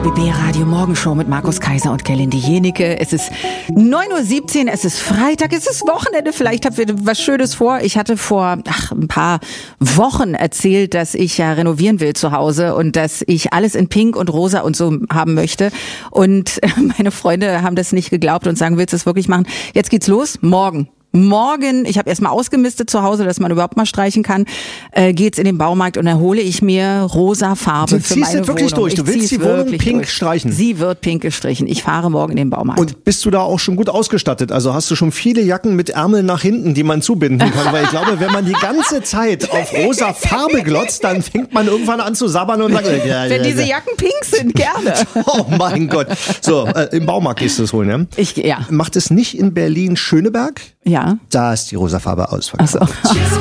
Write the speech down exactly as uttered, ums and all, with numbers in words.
B B Radio Morgenshow mit Markus Kaiser und Kelly Jenicke. Es ist neun Uhr siebzehn, es ist Freitag, es ist Wochenende. Vielleicht habt ihr was Schönes vor. Ich hatte vor ach, ein paar Wochen erzählt, dass ich ja renovieren will zu Hause und dass ich alles in Pink und Rosa und so haben möchte. Und meine Freunde haben das nicht geglaubt und sagen, willst du es wirklich machen? Jetzt geht's los, morgen. Morgen, ich habe erstmal ausgemistet zu Hause, dass man überhaupt mal streichen kann, äh, geht's in den Baumarkt und da hole ich mir rosa Farbe für meine Wohnung. Du ziehst wirklich durch, du willst die Wohnung pink durch. streichen. Sie wird pink gestrichen. Ich fahre morgen in den Baumarkt. Und bist du da auch schon gut ausgestattet? Also hast du schon viele Jacken mit Ärmeln nach hinten, die man zubinden kann? Weil ich glaube, wenn man die ganze Zeit auf rosa Farbe glotzt, dann fängt man irgendwann an zu sabbern und sagt, ja, wenn ja, diese ja. Jacken pink sind, gerne. Oh mein Gott. So, äh, im Baumarkt gehst du es holen, ne? Ich, ja. Macht es nicht in Berlin Schöneberg? Ja. Da ist die rosa Farbe ausverkauft. Ach so.